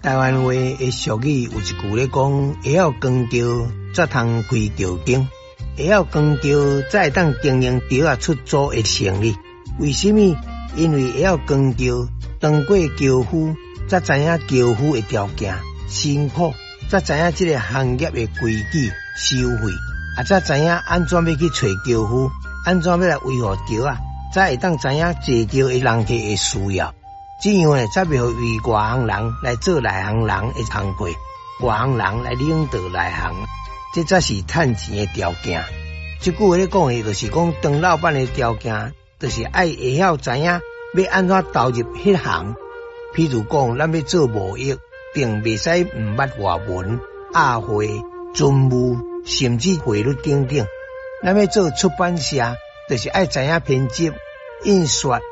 台湾话的俗语有一句咧讲，会晓耕稻才通开稻耕，会晓耕稻才会当经营稻啊出租的生意。为什么？因为会晓耕稻，当过樵夫，才知影樵夫的条件辛苦，才知影这个行业的规矩收费，才知影安怎要去找樵夫，安怎要来维护稻啊，才会当知影坐稻的人体的需要。这样呢，才袂为外行人来做内行人的工课，外行人来领导内行，这才是赚钱的条件。这句话咧讲的，就是讲当老板的条件，就是爱会晓知影要安怎投入迄行。譬如讲，咱要做贸易，并袂使毋捌外文、雅会、军务，甚至汇率等等。咱要做出版社，就是爱知影编辑、印刷。